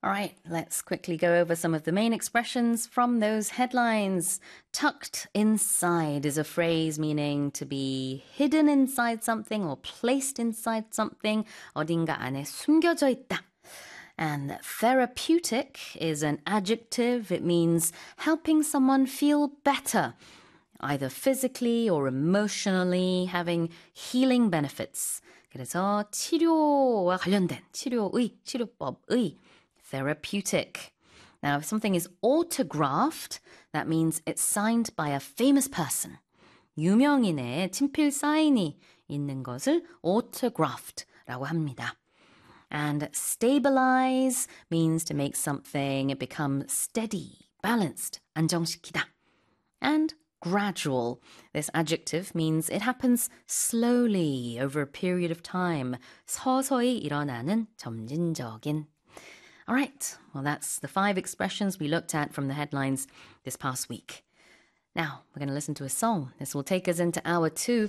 All right, let's quickly go over some of the main expressions from those headlines. Tucked inside is a phrase meaning to be hidden inside something or placed inside something. 어딘가 안에 숨겨져 있다. And therapeutic is an adjective. It means helping someone feel better, either physically or emotionally, having healing benefits. 그래서 치료와 관련된 치료법의 therapeutic. Now, if something is autographed, that means it's signed by a famous person. 유명인의 친필 사인이 있는 것을 autographed라고 합니다. And stabilize means to make something become steady, balanced, 안정시키다. And gradual. This adjective means it happens slowly over a period of time. 서서히 일어나는 점진적인. All right, well, that's the 5 expressions we looked at from the headlines this past week. Now, we're going to listen to a song. This will take us into hour 2.